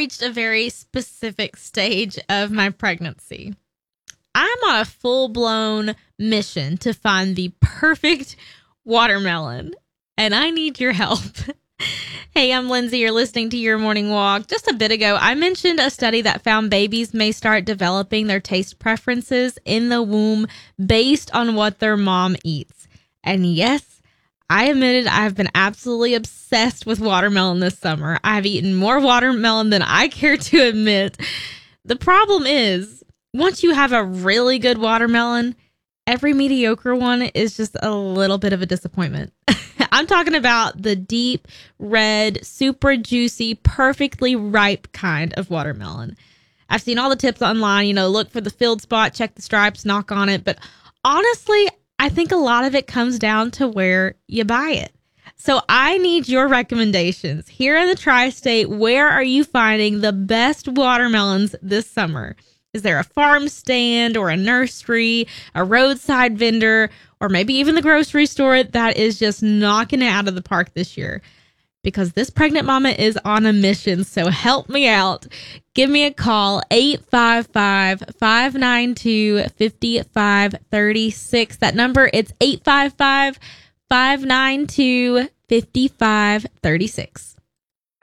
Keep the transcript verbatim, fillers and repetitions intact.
reached a very specific stage of my pregnancy. I'm on a full-blown mission to find the perfect watermelon, and I need your help. Hey, I'm Lindsay. You're listening to Your Morning Walk. Just a bit ago, I mentioned a study that found babies may start developing their taste preferences in the womb based on what their mom eats. And yes, I admitted I've been absolutely obsessed with watermelon this summer. I've eaten more watermelon than I care to admit. The problem is, once you have a really good watermelon, every mediocre one is just a little bit of a disappointment. I'm talking about the deep, red, super juicy, perfectly ripe kind of watermelon. I've seen all the tips online, you know, look for the field spot, check the stripes, knock on it. But honestly, I think a lot of it comes down to where you buy it. So I need your recommendations. Here in the tri-state, where are you finding the best watermelons this summer? Is there a farm stand or a nursery, a roadside vendor, or maybe even the grocery store that is just knocking it out of the park this year? Because this pregnant mama is on a mission, so help me out. Give me a call, eight five five, five nine two, five five three six. That number, it's eight five five, five nine two, five five three six.